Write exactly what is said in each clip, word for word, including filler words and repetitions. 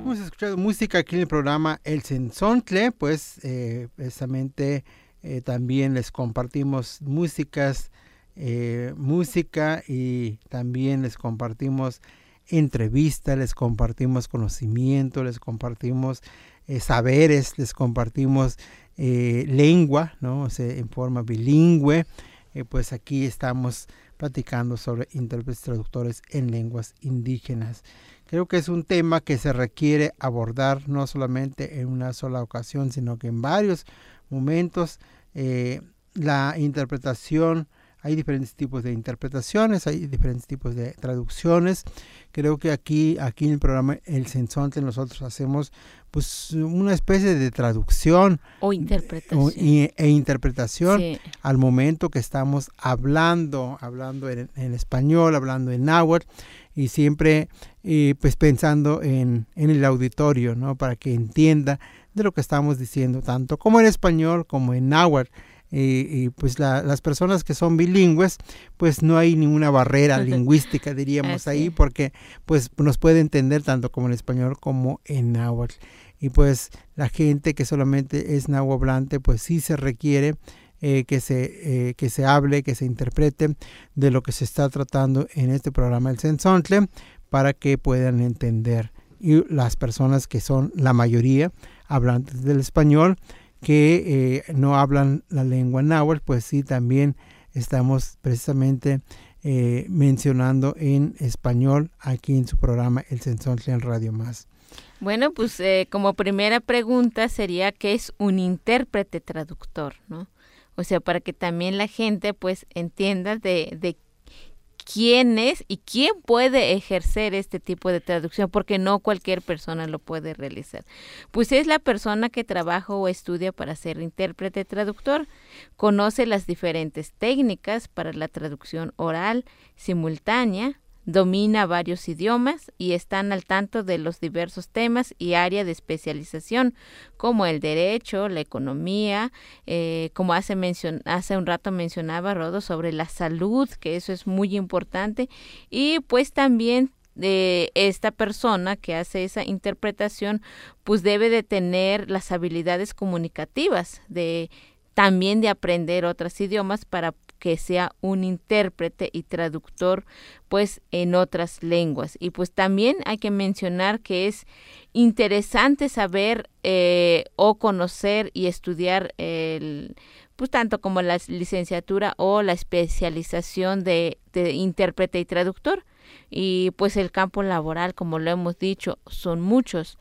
hemos escuchado música aquí en el programa El Cenzontle, pues eh, precisamente eh, también les compartimos músicas, eh, música y también les compartimos entrevistas, les compartimos conocimiento, les compartimos eh, saberes, les compartimos eh, lengua, ¿no? O sea, en forma bilingüe. Eh, pues aquí estamos platicando sobre intérpretes traductores en lenguas indígenas. Creo que es un tema que se requiere abordar no solamente en una sola ocasión, sino que en varios momentos. Eh, la interpretación, hay diferentes tipos de interpretaciones, hay diferentes tipos de traducciones. Creo que aquí, aquí en el programa El Cenzontle nosotros hacemos pues una especie de traducción o interpretación, o, y, e interpretación sí. al momento que estamos hablando, hablando en, en español, hablando en náhuatl, y siempre eh, pues pensando en, en el auditorio, ¿no? Para que entienda de lo que estamos diciendo, tanto como en español como en náhuatl. Y, y pues la, las personas que son bilingües, pues no hay ninguna barrera lingüística, diríamos ahí, porque pues nos puede entender tanto como en español como en náhuatl. Y pues la gente que solamente es nahuablante, pues sí se requiere eh, que se eh, que se hable, que se interprete de lo que se está tratando en este programa El Cenzontle, para que puedan entender. Y las personas que son la mayoría hablantes del español, que eh, no hablan la lengua náhuatl, pues sí, también estamos precisamente eh, mencionando en español aquí en su programa El Cenzontle en Radio Más. Bueno, pues eh, como primera pregunta sería ¿qué es un intérprete traductor, ¿no? O sea, para que también la gente pues entienda de, de quién es y quién puede ejercer este tipo de traducción, porque no cualquier persona lo puede realizar. Pues es la persona que trabaja o estudia para ser intérprete traductor, conoce las diferentes técnicas para la traducción oral, simultánea, domina varios idiomas y están al tanto de los diversos temas y áreas de especialización, como el derecho, la economía, eh, como hace, mencion- hace un rato mencionaba Rodo, sobre la salud, que eso es muy importante, y pues también de esta persona que hace esa interpretación, pues debe de tener las habilidades comunicativas, de también de aprender otros idiomas para que sea un intérprete y traductor pues en otras lenguas. Y pues también hay que mencionar que es interesante saber eh, o conocer y estudiar el, pues tanto como la licenciatura o la especialización de, de intérprete y traductor. Y pues el campo laboral, como lo hemos dicho, son muchos.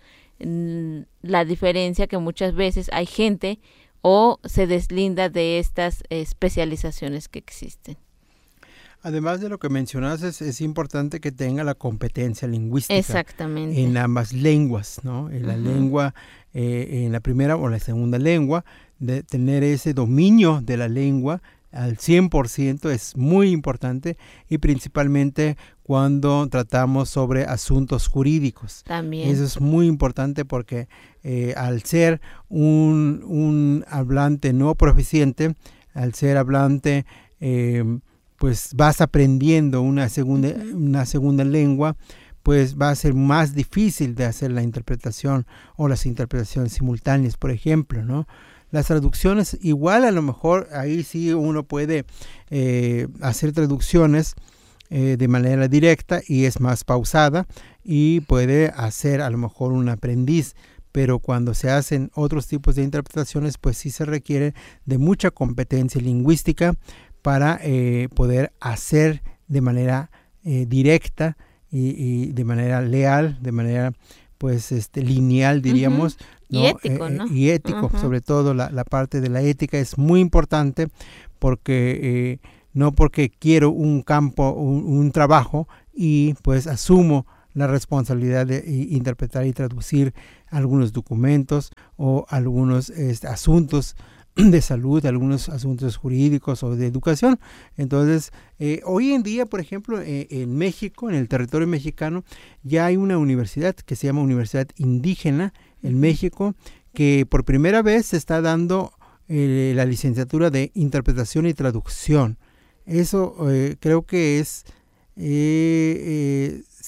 La diferencia que muchas veces hay gente o se deslinda de estas especializaciones que existen. Además de lo que mencionas, es, es importante que tenga la competencia lingüística. Exactamente. En ambas lenguas, ¿no? En la uh-huh. lengua, eh, en la primera o la segunda lengua, de tener ese dominio de la lengua al cien por ciento es muy importante, y principalmente cuando tratamos sobre asuntos jurídicos. También. Eso es muy importante porque eh, al ser un, un hablante no proficiente, al ser hablante, eh, pues vas aprendiendo una segunda, uh-huh. una segunda lengua, pues va a ser más difícil de hacer la interpretación o las interpretaciones simultáneas, por ejemplo, ¿no? Las traducciones, igual a lo mejor ahí sí uno puede eh, hacer traducciones eh, de manera directa y es más pausada y puede hacer a lo mejor un aprendiz, pero cuando se hacen otros tipos de interpretaciones, pues sí se requiere de mucha competencia lingüística para eh, poder hacer de manera eh, directa y, y de manera leal, de manera pues este lineal, diríamos, uh-huh. ¿no? Y ético, eh, ¿no? Y ético, uh-huh. sobre todo la, la parte de la ética es muy importante, porque eh, no porque quiero un campo, un, un trabajo y pues asumo la responsabilidad de y, interpretar y traducir algunos documentos o algunos este, asuntos de salud, algunos asuntos jurídicos o de educación. Entonces, eh, hoy en día, por ejemplo, eh, en México, en el territorio mexicano, ya hay una universidad que se llama Universidad Indígena en uh-huh. México, que por primera vez se está dando eh, la licenciatura de Interpretación y Traducción. Eso eh, creo que es, eh, eh,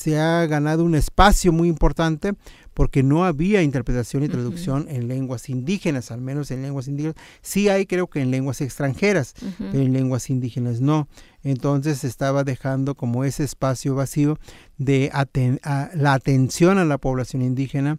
se ha ganado un espacio muy importante porque no había interpretación y traducción uh-huh. en lenguas indígenas, al menos en lenguas indígenas. Sí hay, creo que en lenguas extranjeras, uh-huh. pero en lenguas indígenas no. Entonces se estaba dejando como ese espacio vacío de aten- a la atención a la población indígena.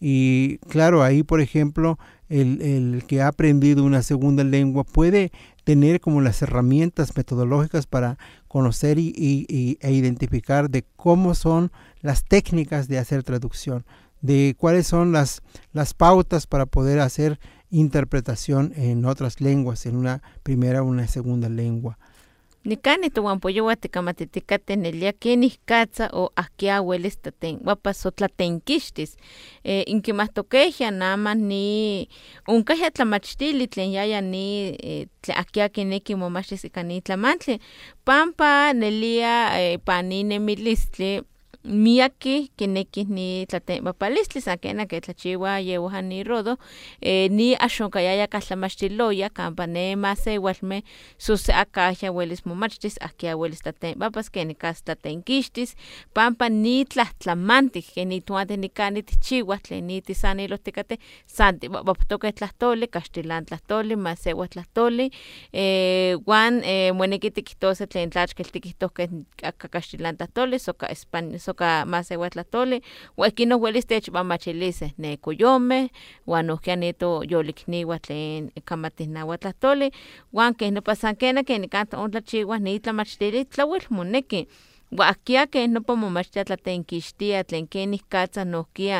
Y claro, ahí por ejemplo, el, el que ha aprendido una segunda lengua puede tener como las herramientas metodológicas para conocer y, y, y, e identificar de cómo son las técnicas de hacer traducción, de cuáles son las, las pautas para poder hacer interpretación en otras lenguas, en una primera o una segunda lengua. Nikani tu wampoyo watikamatika tenelia kini katsa o akia hueles taten wapaso tlatenkishtis eh, inki más toqueja nama ni unkaja tlamachtili tlen yaya ni eh, akia kineki momachtis ikani tlamantle pampa nelia eh, panine milistli miyaki kineki ni tlaten papalistli sakena que tlachiwa yewaja ni rodo eh, ni axonkayaya katlamachtiloya kampane mase walme sus akaja huelis momachtis akia huelis tlaten papas que ni kas tlatenkixtis pampa ni tlahtlamantik que ni tuante ni kani tichiwa tlen ni tisanilo tikate santi paptoke tlahtoli kaxtilan tlahtoli masewa tlahtoli eh, wan eh, mueneki tikitose tlen tlachkel tikitoke kaxtilan tlahtoli soka español ka más ehuatlatole huequino huelis techmamachilise ne coyome wan ohkia neto yolikniwa tlen kamatinawatlatole wan que no pasan kena que ni canto on tlachiwa ni tlamachtili tlawel moneki huakia que no pomomachtia tlatenkixtia tlen kenih katsa nohkia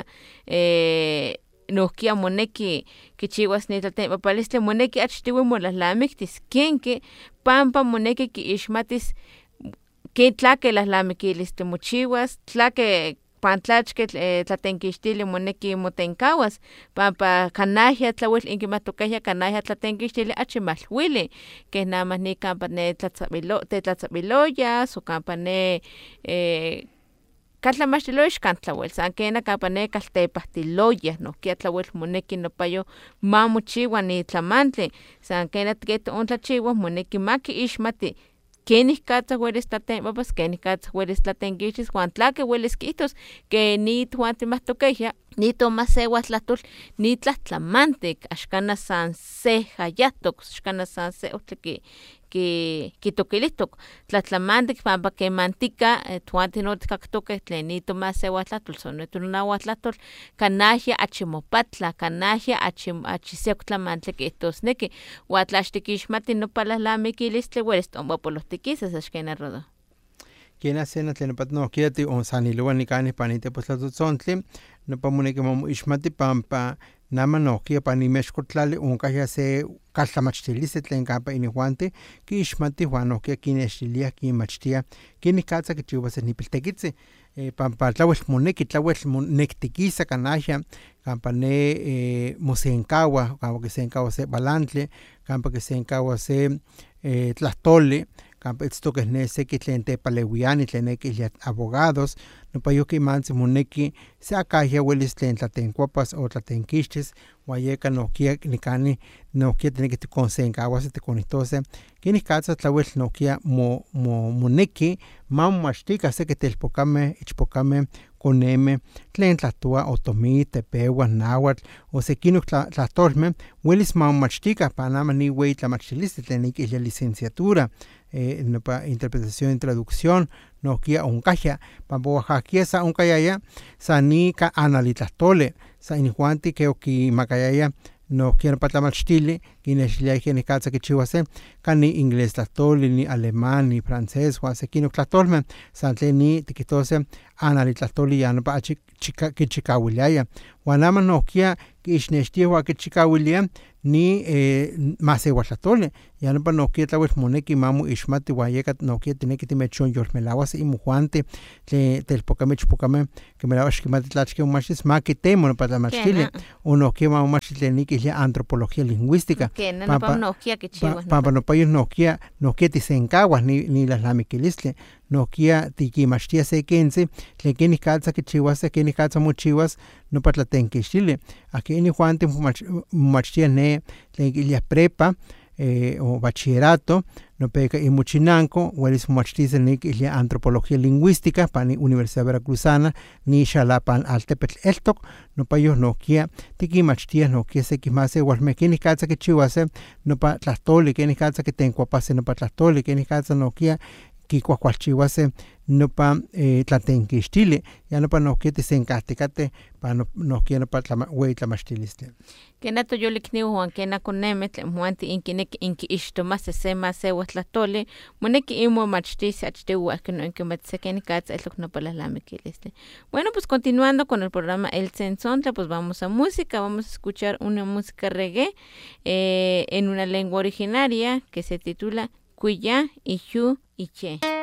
eh nohkia moneki kichiwas ni tlatemapalistli moneki achtiwi molallamiktis kenke pampa moneki kiixmatis que tlaque las lamiquilis te mochiwas, tlaque pantlachke eh, tlatenkixtili moneki motenkawas, pampa canajia tlawil inkimatokaya canajia tlatenkixtili achimalhuili, que nada más ni campane tetlatzabiloya, su campane eh, katlamachtiloix kantlawel, san kena campane kaltepahtiloya, no kia tlawel moneki no payo mamochiwa ni tlamantli, san kena tketo on tlachiwa moneki maki ixmati, kenih katsa hueles tlaten papas, kenih katsa hueles tlatenkichis, huan tlake hueles quitos, que ni tuante más toqueja, ni tomas seguas tlatul, ni tlatlamantic, axcana san se hayatok, axcana san se otle que quitoquilitok, tlatlamantic, pampa que mantica, tuante no ticactoque, tlen ni tomas seguas tlatul, son netunahuas tlatul, canajia achimopatla, canajia achim achisec tlamantle que estos neque, huatlashtiquixmati no palalamiquilis tlehueles, tomba por los tiquisas, axquena rodo. Quien hace na tlen pat no kiati on saniluwa ni kani panite pues la tzontli no pamune que mom ishmati pampa nama no kia pani mexkotlali un kaya se kaltlamachtilis tlen kapa inihuante ki ishmati huan no kia kinextilia ki machtia kini katsa que chubas ni piltekitsi pampa tlawel moneki tlawel monektikisa kanahia kampa ne eh, mosenkawa kampa que senkawa se balantle kampa que senkawa se eh, tlahtoli kampa itztoke ne seki tlen tepalewiani tlen ekiliat abogados no payo que manse moneki se akahia huelis tlen tlatenkuapas o tlatenkixtis huayeka no kia nikani no kia tiene que konsenkawa se tekonitose kini katsa tlawel no kia mo mo moneki mamachtika se que telpokame ichpokame koneme tlen tlatua otomi tepewa náhuatl o sekino tlatorme huelis mamachtika panama ni wei tlamachtilis tlen ikilia licenciatura eh, no pa interpretación y traducción no kia onkaya pampo Oaxaca sa onkayaya sa ni ka analitlastole sa inihuanti que oki makayaya no quiero patlamachstili kinexlia que ni katsa que chihuase kani inglés tlatoli ni alemán ni francés huase kino tlatolme santle ni tikitose analitlatoli ya no pa chica que chikawiliaya wanama no kia que isnextia wa que chikawilia ni eh, masewatlatoli ya no pa no kia tlawel moneki mamu ishmati wayeka no kia tiene que timechon yormelawas y mujuante te telpokame chpokame que melawas que matitlachke umachis ma que temo no patlamachstili o no kia mamu machitlen que es antropología lingüística que no pa no kia que chihuas pampa no payos no kia no kia tisenkawas ni ni las lamiquilistle no kia tikimachtia se kense tlen kini katsa que chihuas kini katsa mochihuas no patlatenkixtili aquí ni juante machtia ne tlen ilia prepa eh, o bachillerato, no peca y muchinanco, huelis machtizel ni ilia antropología lingüística, pa ni Universidad Veracruzana, ni xalapan altepetl eltok, no pa yo no kia, tiki machtia no kia se kimase, hualmeki ni katsa que chihuase, no pa tlastoli, que ni katsa que tencuapase, no pa tlastoli, que ni katsa no kia, kikuacualchihuase no pa eh, tlatenquixtili, ya no pa no kia tisencahticate, pa no, no kia no pa tlama, tlamachtiliste. Kena toyolikniu Juan kena konemetl muanti inkineki inki ixtomase sema se huatlatoli, moneki imo machtisi achtiwa que no inkimatseken katsa etlok no palalamiquiliste. Bueno, pues continuando con el programa El Tzentzontle, pues vamos a música, vamos a escuchar una música reggae eh, en una lengua originaria que se titula Cuya y Yu y Che.